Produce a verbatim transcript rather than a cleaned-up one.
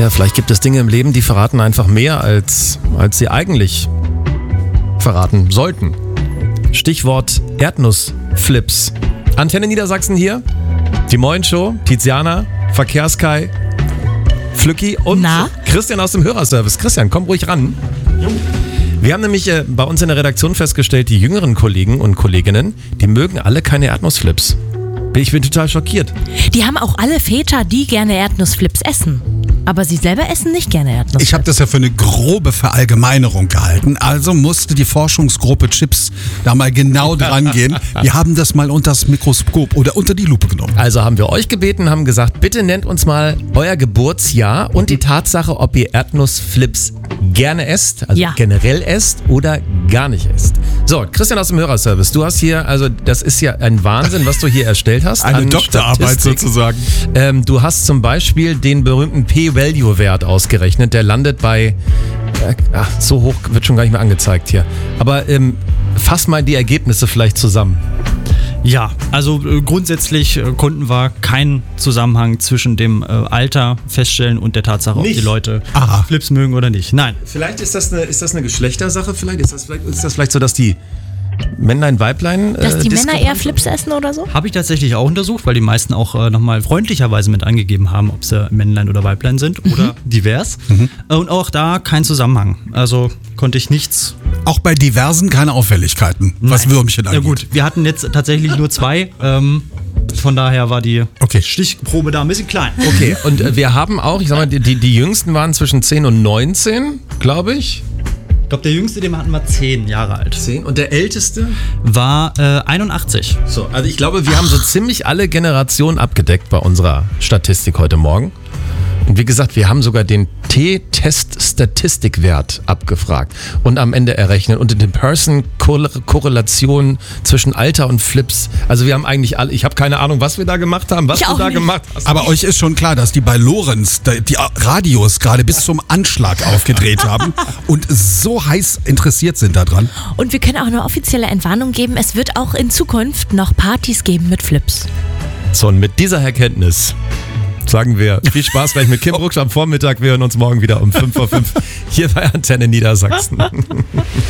Tja, vielleicht gibt es Dinge im Leben, die verraten einfach mehr, als, als sie eigentlich verraten sollten. Stichwort Erdnussflips. Antenne Niedersachsen hier. Die Moin Show, Tiziana, Verkehrskai, Flücki und Na? Christian aus dem Hörerservice. Christian, komm ruhig ran. Wir haben nämlich äh, bei uns in der Redaktion festgestellt, die jüngeren Kollegen und Kolleginnen, die mögen alle keine Erdnussflips. Ich bin total schockiert. Die haben auch alle Väter, die gerne Erdnussflips essen. Aber sie selber essen nicht gerne Erdnussflips. Ich habe das ja für eine grobe Verallgemeinerung gehalten. Also musste die Forschungsgruppe Chips da mal genau dran gehen. Wir haben das mal unter das Mikroskop oder unter die Lupe genommen. Also haben wir euch gebeten, haben gesagt, bitte nennt uns mal euer Geburtsjahr und die Tatsache, ob ihr Erdnussflips gerne esst, also Ja. generell esst oder gar nicht esst. So, Christian aus dem Hörerservice, du hast hier, also das ist ja ein Wahnsinn, was du hier erstellt hast. Eine an Doktorarbeit Statistik. sozusagen. Ähm, du hast zum Beispiel den berühmten P-Value-Wert ausgerechnet, der landet bei, äh, ach, so hoch wird schon gar nicht mehr angezeigt hier. Aber ähm, fass mal die Ergebnisse vielleicht zusammen. Ja, also äh, grundsätzlich äh, konnten wir keinen Zusammenhang zwischen dem äh, Alter feststellen und der Tatsache, ob Nicht? die Leute Aha. Flips mögen oder nicht. Nein. Vielleicht ist das eine, ist das eine Geschlechtersache, vielleicht ist das vielleicht, ist das vielleicht so, dass die Männlein, Weiblein äh, Dass die Männer Diskrepanz- eher Flips essen oder so? Habe ich tatsächlich auch untersucht, weil die meisten auch äh, nochmal freundlicherweise mit angegeben haben, ob sie Männlein oder Weiblein sind oder divers. Äh, Und auch da kein Zusammenhang. Also konnte ich nichts. Auch bei diversen keine Auffälligkeiten, was Nein. Würmchen Ja angeht. gut, wir hatten jetzt tatsächlich nur zwei. Ähm, von daher war die Okay. Stichprobe da ein bisschen klein. Okay, und äh, wir haben auch, ich sag mal, die, die, die Jüngsten waren zwischen zehn und neunzehn, glaube ich. Ich glaube, der Jüngste, den hatten wir zehn Jahre alt. zehn. Und der Älteste? War äh, einundachtzig. So, also ich glaube, wir haben so ziemlich alle Generationen abgedeckt bei unserer Statistik heute Morgen. Und wie gesagt, wir haben sogar den T-Test-Statistikwert abgefragt und am Ende errechnet und in den Person-Korrelation zwischen Alter und Flips. Also wir haben eigentlich alle, ich habe keine Ahnung, was wir da gemacht haben, was Ich du auch da nicht. gemacht hast. Aber euch ist schon klar, dass die bei Lorenz die die Radios gerade bis zum Anschlag aufgedreht haben und so heiß interessiert sind daran. Und wir können auch eine offizielle Entwarnung geben, es wird auch in Zukunft noch Partys geben mit Flips. So, und mit dieser Erkenntnis sagen wir viel Spaß gleich mit Kim Rucksch am Vormittag. Wir hören uns morgen wieder um fünf vor fünf hier bei Antenne Niedersachsen.